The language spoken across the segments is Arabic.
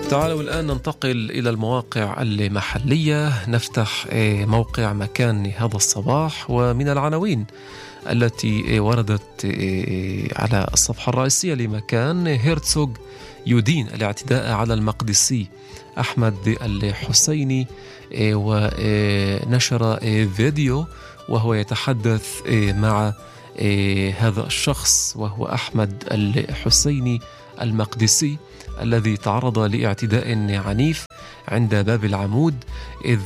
تعالوا الآن ننتقل إلى المواقع المحلية. نفتح موقع مكان هذا الصباح، ومن العناوين التي وردت على الصفحة الرئيسية لمكان: هيرتسوغ يدين الاعتداء على المقدسي أحمد الحسيني، ونشر فيديو وهو يتحدث مع هذا الشخص، وهو أحمد الحسيني المقدسي الذي تعرض لاعتداء عنيف عند باب العمود، إذ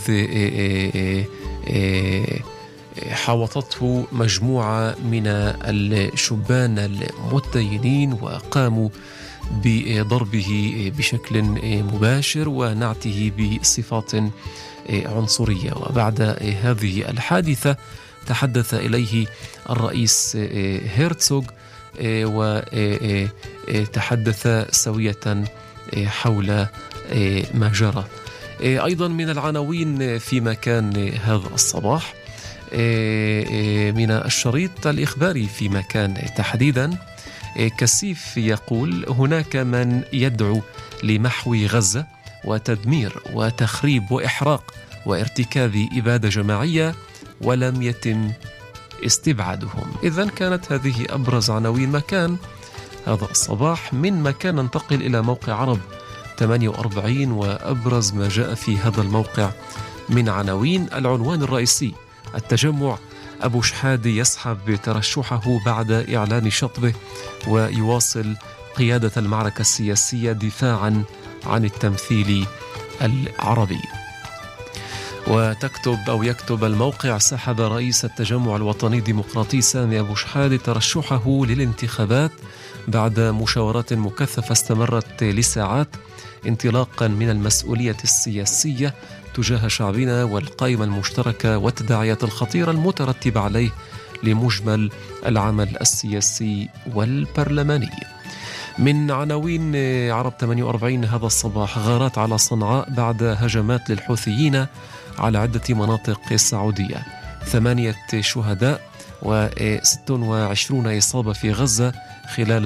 حاوطته مجموعة من الشبان المتدينين وقاموا بضربه بشكل مباشر ونعته بصفات عنصرية. وبعد هذه الحادثة تحدث إليه الرئيس هيرتسوغ وتحدث سوية حول ما جرى. أيضا من العناوين في مكان هذا الصباح من الشريط الإخباري في مكان تحديدا: كسيف يقول هناك من يدعو لمحو غزة وتدمير وتخريب وإحراق وارتكاب إبادة جماعية ولم يتم استبعادهم. إذن كانت هذه أبرز عناوين مكان هذا الصباح. من مكان ننتقل إلى موقع عرب 48، وأبرز ما جاء في هذا الموقع من عناوين: العنوان الرئيسي: التجمع أبو شحادة يسحب ترشحه بعد إعلان شطبه ويواصل قيادة المعركة السياسية دفاعا عن التمثيل العربي. يكتب الموقع: سحب رئيس التجمع الوطني الديمقراطي سامي أبو شحادة ترشحه للانتخابات بعد مشاورات مكثفة استمرت لساعات، انطلاقا من المسؤولية السياسية تجاه شعبنا والقائمة المشتركة والتداعيات الخطيرة المترتبة عليه لمجمل العمل السياسي والبرلماني. من عناوين عرب 48 هذا الصباح: غارات على صنعاء بعد هجمات للحوثيين على عدة مناطق السعودية، 8 شهداء و26 إصابة في غزة خلال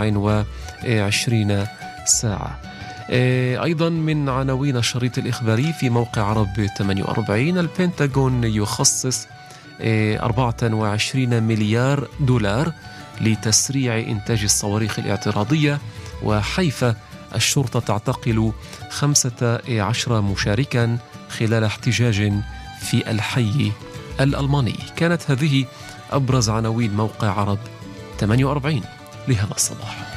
24 ساعة. أيضا من عناوين الشريط الإخباري في موقع عرب 48: البنتاغون يخصص 24 مليار دولار لتسريع إنتاج الصواريخ الاعتراضية، وحيفا الشرطة تعتقل 15 مشاركا خلال احتجاج في الحي الألماني. كانت هذه أبرز عناوين موقع عرب 48 لهذا الصباح.